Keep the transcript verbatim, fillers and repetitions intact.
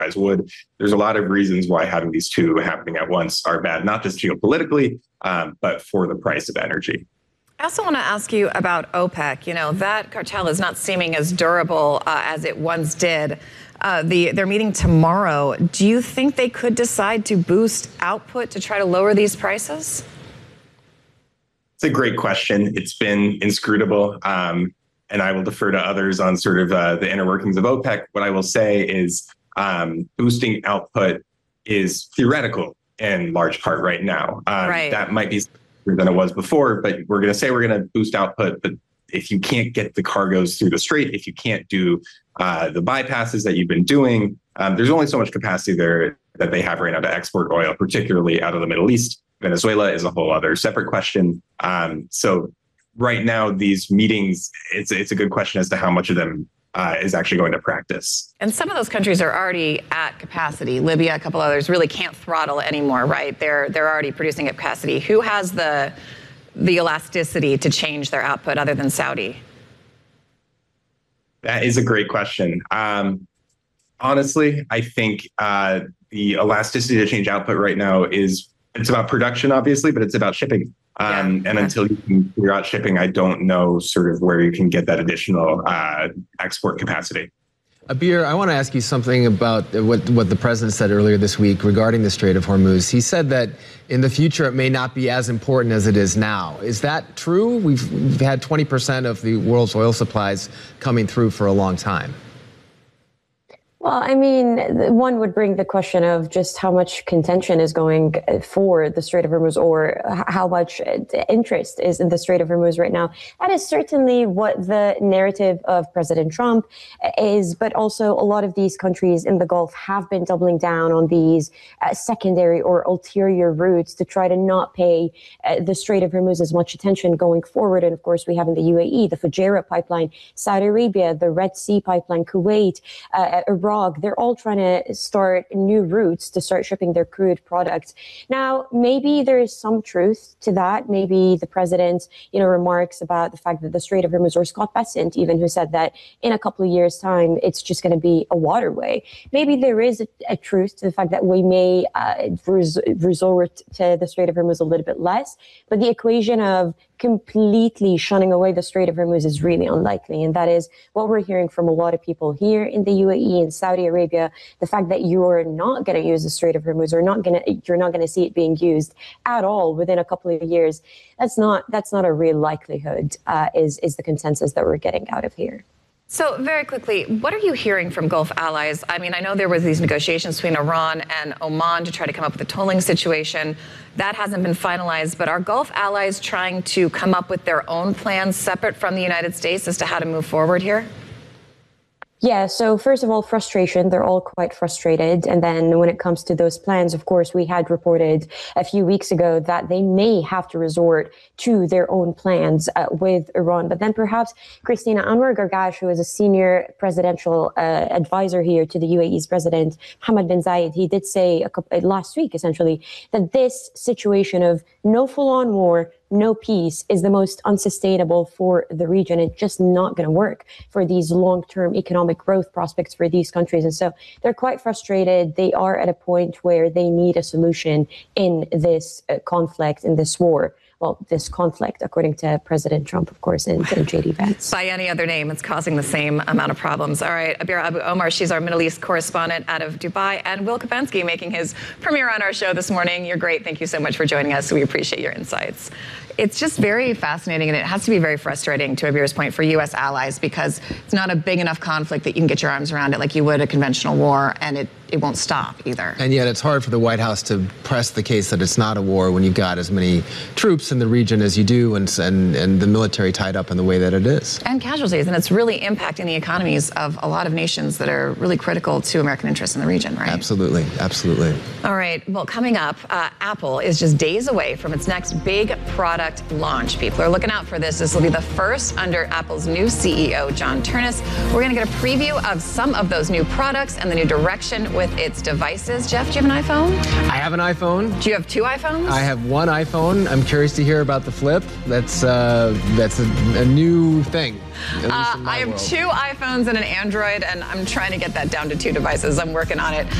otherwise would. There's a lot of reasons why having these two happening at once are bad, not just geopolitically, um, but for the price of energy. I also want to ask you about OPEC. You know, that cartel is not seeming as durable uh, as it once did. Uh, the, they're meeting tomorrow. Do you think they could decide to boost output to try to lower these prices? It's a great question. It's been inscrutable, um, and I will defer to others on sort of uh, the inner workings of OPEC. What I will say is um, boosting output is theoretical in large part right now. Um, right. That might be stronger than it was before, but we're going to say we're going to boost output. But if you can't get the cargoes through the strait, if you can't do uh, the bypasses that you've been doing, um, there's only so much capacity there that they have right now to export oil, particularly out of the Middle East. Venezuela is a whole other separate question. Um, so right now, these meetings, it's it's a good question as to how much of them uh, is actually going to practice. And some of those countries are already at capacity. Libya, a couple others really can't throttle anymore, right? They're they're already producing at capacity. Who has the the elasticity to change their output other than Saudi? That is a great question. Um, honestly, I think uh, the elasticity to change output right now is it's about production, obviously, but it's about shipping. Um, yeah. And until you can figure out shipping, I don't know sort of where you can get that additional uh, export capacity. Abir, I want to ask you something about what, what the president said earlier this week regarding the Strait of Hormuz. He said that in the future it may not be as important as it is now. Is that true? We've, we've had twenty percent of the world's oil supplies coming through for a long time. Well, I mean, one would bring the question of just how much contention is going for the Strait of Hormuz, or how much interest is in the Strait of Hormuz right now. That is certainly what the narrative of President Trump is, but also a lot of these countries in the Gulf have been doubling down on these uh, secondary or ulterior routes to try to not pay uh, the Strait of Hormuz as much attention going forward. And of course, we have in the U A E, the Fujairah pipeline, Saudi Arabia, the Red Sea pipeline, Kuwait, uh, Iraq. They're all trying to start new routes to start shipping their crude products. Now, maybe there is some truth to that. Maybe the president, you know, remarks about the fact that the Strait of Hormuz, or Scott Bessent even, who said that in a couple of years' time, it's just going to be a waterway. Maybe there is a, a truth to the fact that we may uh, res- resort to the Strait of Hormuz a little bit less. But the equation of completely shunning away the Strait of Hormuz is really unlikely. And that is what we're hearing from a lot of people here in the U A E and Saudi Arabia. The fact that you're not going to use the Strait of Hormuz, or not going to, you're not going to see it being used at all within a couple of years. That's not, that's not a real likelihood, uh, is, is the consensus that we're getting out of here. So very quickly, what are you hearing from Gulf allies? I mean, I know there was these negotiations between Iran and Oman to try to come up with a tolling situation. That hasn't been finalized, but are Gulf allies trying to come up with their own plans separate from the United States as to how to move forward here? Yeah, so first of all, frustration. They're all quite frustrated. And then when it comes to those plans, of course, we had reported a few weeks ago that they may have to resort to their own plans uh, with Iran. But then perhaps, Christina, Anwar Gargash, who is a senior presidential uh, advisor here to the U A E's president, Mohammed bin Zayed, he did say a couple, last week, essentially, that this situation of no full-on war, no peace is the most unsustainable for the region. It's just not going to work for these long-term economic growth prospects for these countries. And so they're quite frustrated. They are at a point where they need a solution in this uh, conflict, in this war. Well, this conflict, according to President Trump, of course, and, and J D Vance. By any other name, it's causing the same amount of problems. All right, Abir Abu Omar, she's our Middle East correspondent out of Dubai, and Will Kapansky making his premiere on our show this morning. You're great. Thank you so much for joining us. We appreciate your insights. It's just very fascinating, and it has to be very frustrating, to Abir's point, for U S allies, because it's not a big enough conflict that you can get your arms around it like you would a conventional war, and it, it won't stop either. And yet it's hard for the White House to press the case that it's not a war when you've got as many troops in the region as you do, and, and, and the military tied up in the way that it is. And casualties, and it's really impacting the economies of a lot of nations that are really critical to American interests in the region, right? Absolutely, absolutely. All right, well, coming up, uh, Apple is just days away from its next big product launch. People are looking out for this. This will be the first under Apple's new C E O, John Ternus. We're going to get a preview of some of those new products and the new direction with with its devices. Jeff, do you have an iPhone? I have an iPhone. Do you have two iPhones? I have one iPhone. I'm curious to hear about the Flip. That's uh, that's a, a new thing. at least Uh, in my I have world. two iPhones and an Android, and I'm trying to get that down to two devices. I'm working on it.